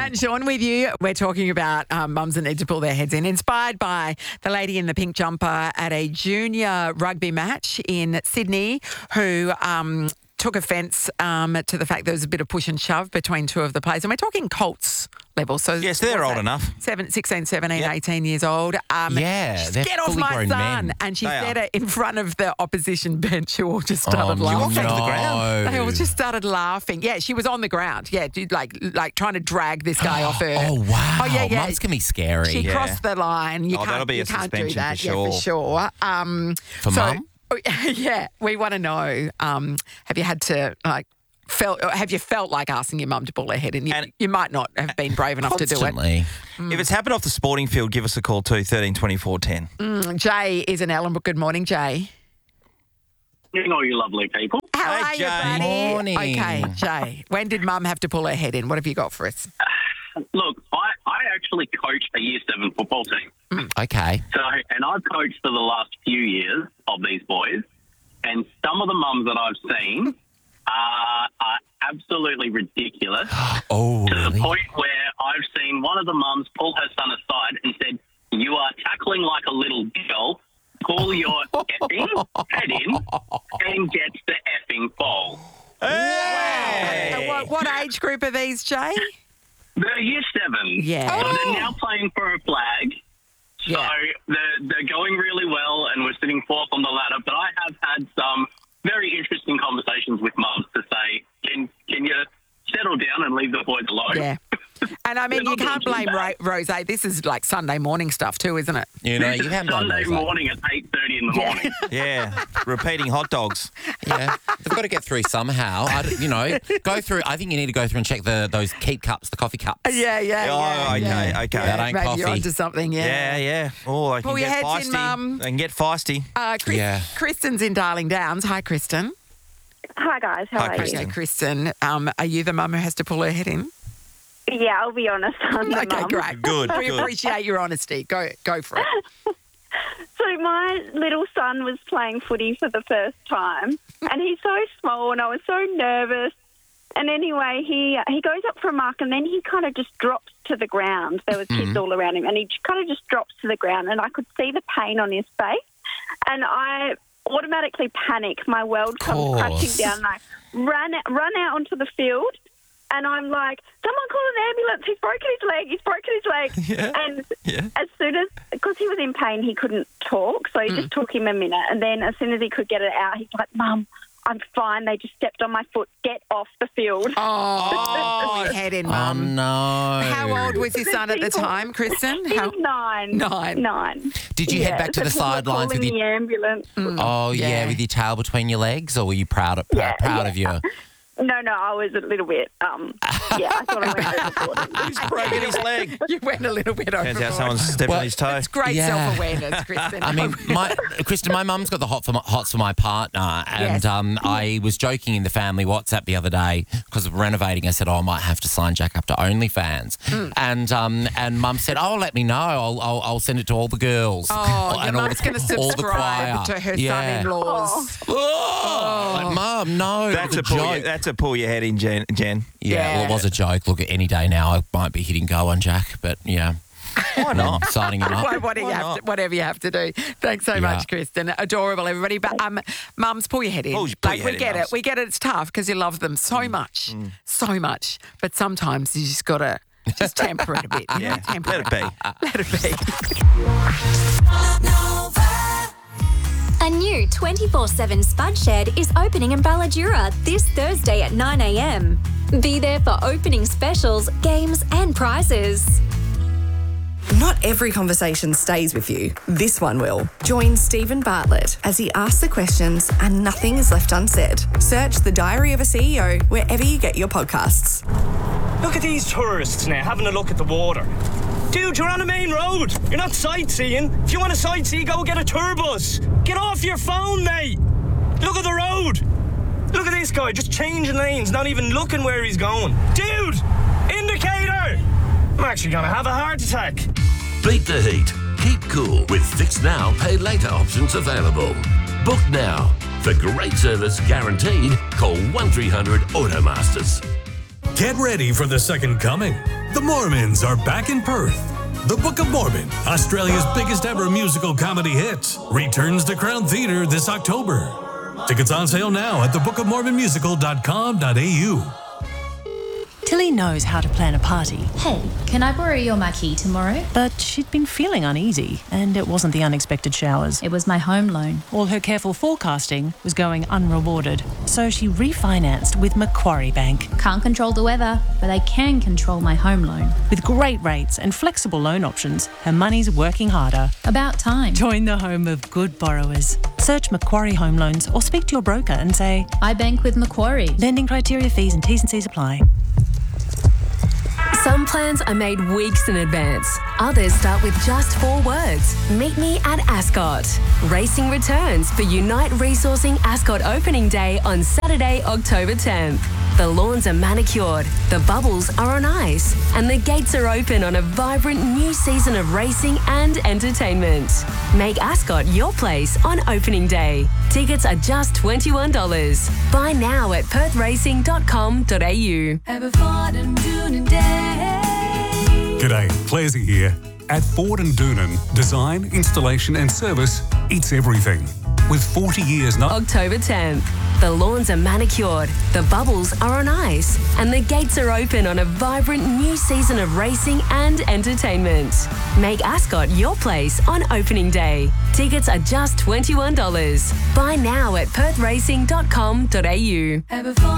and Sean with you. We're talking about mums that need to pull their heads in. Inspired by the lady in the pink jumper at a junior rugby match in Sydney who took offence to the fact there was a bit of push and shove between two of the players. And we're talking Colts level. So yes, they're old enough. 16, 17, 18 years old. They're get off my son. Men. And she said it in front of the opposition bench who all just started laughing. She walked onto the ground. They all just started laughing. Yeah, she was on the ground. Yeah, like trying to drag this guy off her. Oh, wow. Oh, yeah. Mums can be scary. She crossed the line. That'll be a suspension do that. for sure. Yeah, for sure. For mum? Yeah, we want to know, have you had to, have you felt like asking your mum to pull her head in? You might not have been brave enough to do it. If it's happened off the sporting field, give us a call too, 13 24 10. Jay is in Ellenbrook. Good morning, Jay. Morning, all you lovely people. How are you, Jay. buddy? Morning. Okay, Jay. When did mum have to pull her head in? What have you got for us? Look, I actually coach a Year 7 football team. Okay. And I've coached for the last few years of these boys, and some of the mums that I've seen are absolutely ridiculous. Oh, to really? the point where I've seen one of the mums pull her son aside and said, "You are tackling like a little girl. Pull your effing head in and get the effing ball." Hey! What age group are these, Jay? They're Year 7. Yeah. So they're now playing for a flag. So they're going really well, and we're sitting fourth on the ladder. But I have had some very interesting conversations with mums to say, can you settle down and leave the boys alone? Yeah. And I mean, you can't blame Rose. This is like Sunday morning stuff too, isn't it? You know, you haven't done Sunday morning at 8:30 in the morning. Yeah, repeating hot dogs. Yeah, they've got to get through somehow. Go through. I think you need to go through and check those keep cups, the coffee cups. Yeah. Okay. That ain't Maybe coffee. you're onto something, Yeah. Oh, I can Pull your get heads in, feisty. Mum. I can get feisty. Kristen's in Darling Downs. Hi, Kristen. Hi, guys. How are Kristen. you? Okay, Kristen, are you the mum who has to pull her head in? Yeah, I'll be honest. I'm the Okay, mum. great. Good. We appreciate your honesty. Go for it. So my little son was playing footy for the first time, and he's so small, and I was so nervous. And anyway, he goes up for a mark, and then he kind of just drops to the ground. There was kids all around him, and he kind of just drops to the ground, and I could see the pain on his face, and I automatically panic. My world comes crashing down, and I run out onto the field. And I'm like, someone call an ambulance. He's broken his leg. Yeah. And as soon as, because he was in pain, he couldn't talk. So it just took him a minute. And then as soon as he could get it out, he's like, "Mum, I'm fine. They just stepped on my foot. Get off the field." Oh, your head in, Oh, Mum. no. How old was your son at the time, Kristen? He was 9. 9. Did you head back to the sidelines with the your... ambulance? Oh, yeah, with your tail between your legs? Or were you proud of your... No, I was a little bit, I thought I went overboard. He's broken his leg. You went a little bit overboard. Turns out someone's stepping on his toe. It's great self-awareness, Kristen. I mean, Kristen, my mum's got the hots for my partner, and I was joking in the family WhatsApp the other day because of renovating. I said, I might have to sign Jack up to OnlyFans, and Mum said, let me know. I'll send it to all the girls. Oh, and your mum's going to all the choir. subscribe to her son-in-laws. Like, Mum, no, That's a joke. That's a pull your head in, Jen. Yeah, well, it was a joke. Look, any day now I might be hitting go on Jack, but yeah. Why not? Signing him up. Whatever you have to do. Thanks so much, Kristen. Adorable, everybody. But mums, pull your head in. We get it. We get it. It's tough because you love them so much, so much. But sometimes you just got to temper it a bit. Yeah, temper let it be. Let it be. A new 24/7 Spud Shed is opening in Balladura this Thursday at 9 a.m. Be there for opening specials, games and prizes. Not every conversation stays with you. This one will. Join Stephen Bartlett as he asks the questions and nothing is left unsaid. Search The Diary of a CEO wherever you get your podcasts. Look at these tourists now having a look at the water. Dude, you're on a main road. You're not sightseeing. If you want to sightsee, go get a tour bus. Get off your phone, mate. Look at the road. Look at this guy just changing lanes, not even looking where he's going. Dude, indicator. I'm actually going to have a heart attack. Beat the heat. Keep cool with Fix Now, Pay Later options available. Book now. For great service guaranteed, call 1300 Automasters. Get ready for the second coming. The Mormons are back in Perth. The Book of Mormon, Australia's biggest ever musical comedy hit, returns to Crown Theatre this October. Tickets on sale now at thebookofmormonmusical.com.au. Tilly knows how to plan a party. Hey, can I borrow your marquee tomorrow? But she'd been feeling uneasy, and it wasn't the unexpected showers. It was my home loan. All her careful forecasting was going unrewarded, so she refinanced with Macquarie Bank. Can't control the weather, but I can control my home loan. With great rates and flexible loan options, her money's working harder. About time. Join the home of good borrowers. Search Macquarie Home Loans or speak to your broker and say, I bank with Macquarie. Lending criteria, fees and T's and C's apply. Some plans are made weeks in advance. Others start with just 4 words. Meet me at Ascot. Racing returns for Unite Resourcing Ascot Opening Day on Saturday, October 10th. The lawns are manicured, the bubbles are on ice, and the gates are open on a vibrant new season of racing and entertainment. Make Ascot your place on opening day. Tickets are just $21. Buy now at perthracing.com.au. Have a Ford and Doonan day. G'day, Clazy here. At Ford and Doonan, design, installation and service, it's everything. With 40 years now. October 10th. The lawns are manicured, the bubbles are on ice, and the gates are open on a vibrant new season of racing and entertainment. Make Ascot your place on opening day. Tickets are just $21. Buy now at perthracing.com.au. Have a Ford